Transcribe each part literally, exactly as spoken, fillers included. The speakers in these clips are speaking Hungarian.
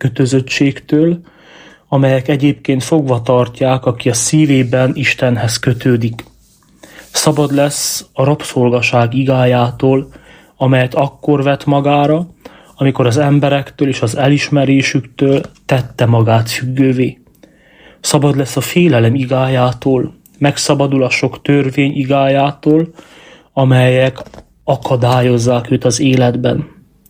megkötözöttségtől, amelyek egyébként fogva tartják, aki a szívében Istenhez kötődik. Szabad lesz a rabszolgaság igájától, amelyet akkor vet magára, amikor az emberektől és az elismerésüktől tette magát függővé. Szabad lesz a félelem igájától, megszabadul a sok törvény igájától, amelyek akadályozzák őt az életben.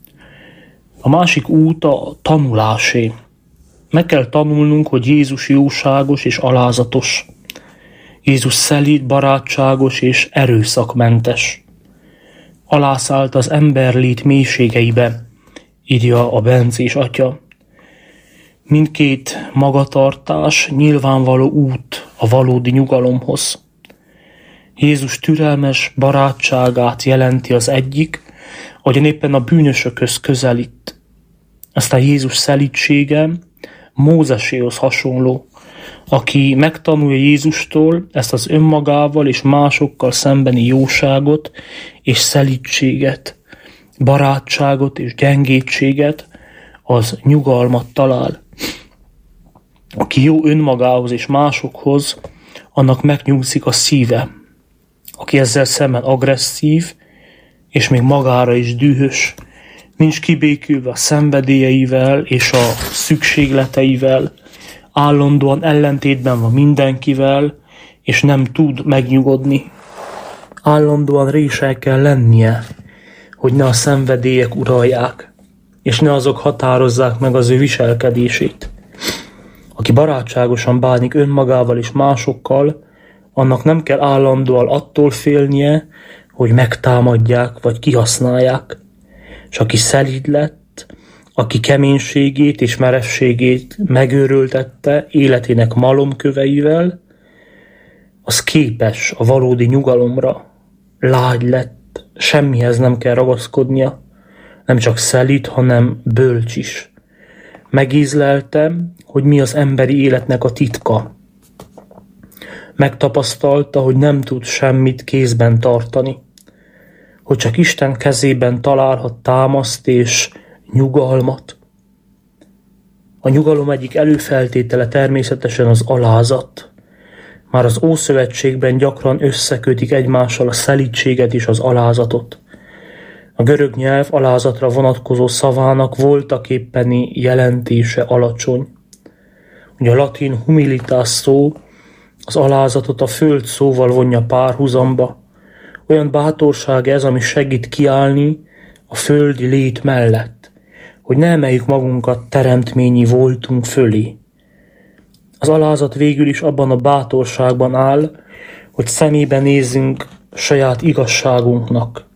A másik út a tanulásé. Meg kell tanulnunk, hogy Jézus jóságos és alázatos. Jézus szelíd, barátságos és erőszakmentes. Alászállt az emberlét mélységeibe, írja a bencés atya. Mindkét magatartás nyilvánvaló út a valódi nyugalomhoz. Jézus türelmes barátságát jelenti az egyik, ahogyan éppen a bűnösökhöz közelít. Aztán Jézus szelídsége Mózeséhoz hasonló, aki megtanulja Jézustól ezt az önmagával és másokkal szembeni jóságot és szelídséget, barátságot és gyengétséget, az nyugalmat talál. Aki jó önmagához és másokhoz, annak megnyugszik a szíve. Aki ezzel szemben agresszív, és még magára is dühös, nincs kibékülve a szenvedélyeivel és a szükségleteivel, állandóan ellentétben van mindenkivel, és nem tud megnyugodni. Állandóan résel kell lennie, hogy ne a szenvedélyek uralják, és ne azok határozzák meg az ő viselkedését. Aki barátságosan bánik önmagával és másokkal, annak nem kell állandóan attól félnie, hogy megtámadják vagy kihasználják. És aki szelíd lett, aki keménységét és merevségét megőrültette életének malomköveivel, az képes a valódi nyugalomra, lágy lett, semmihez nem kell ragaszkodnia, nem csak szelíd, hanem bölcs is. Megízlelte, hogy mi az emberi életnek a titka. Megtapasztalta, hogy nem tud semmit kézben tartani, hogy csak Isten kezében találhat támaszt és nyugalmat. A nyugalom egyik előfeltétele természetesen az alázat. Már az Ószövetségben gyakran összekötik egymással a szelídséget és az alázatot. A görög nyelv alázatra vonatkozó szavának voltaképpeni jelentése alacsony. Ugye a latin humilitas szó az alázatot a föld szóval vonja párhuzamba. Olyan bátorság ez, ami segít kiállni a földi lét mellett, hogy ne emeljük magunkat teremtményi voltunk fölé. Az alázat végül is abban a bátorságban áll, hogy szemébe nézzünk saját igazságunknak.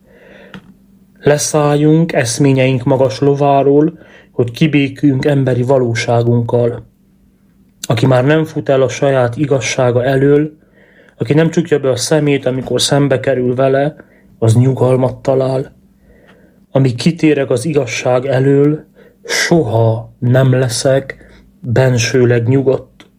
Leszálljunk eszményeink magas lováról, hogy kibéküljünk emberi valóságunkkal. Aki már nem fut el a saját igazsága elől, aki nem csukja be a szemét, amikor szembe kerül vele, az nyugalmat talál. Amíg kitérek az igazság elől, soha nem leszek bensőleg nyugodt.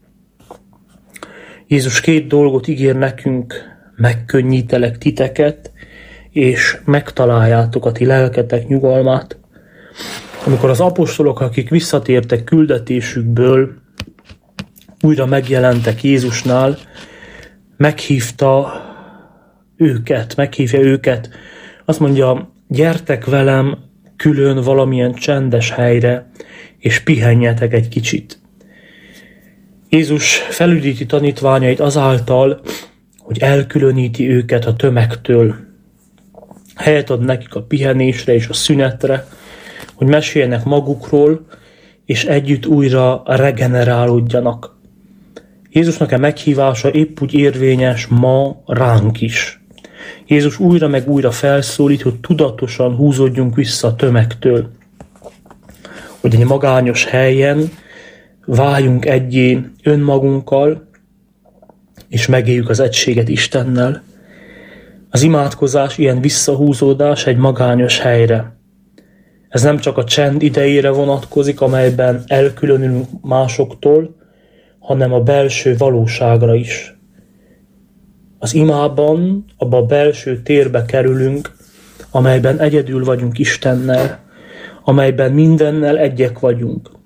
Jézus két dolgot ígér nekünk: megkönnyítelek titeket, és megtaláljátok a ti lelketek nyugalmát. Amikor az apostolok, akik visszatértek küldetésükből, újra megjelentek Jézusnál, meghívta őket, meghívja őket, azt mondja, gyertek velem külön valamilyen csendes helyre, és pihenjetek egy kicsit. Jézus felüdíti tanítványait azáltal, hogy elkülöníti őket a tömegtől. Helyet ad nekik a pihenésre és a szünetre, hogy meséljenek magukról, és együtt újra regenerálódjanak. Jézusnak a meghívása épp úgy érvényes ma ránk is. Jézus újra meg újra felszólít, hogy tudatosan húzódjunk vissza a tömegtől. Hogy egy magányos helyen váljunk egyé önmagunkkal, és megéljük az egységet Istennel. Az imádkozás ilyen visszahúzódás egy magányos helyre. Ez nem csak a csend idejére vonatkozik, amelyben elkülönülünk másoktól, hanem a belső valóságra is. Az imában abba a belső térbe kerülünk, amelyben egyedül vagyunk Istennel, amelyben mindennel egyek vagyunk.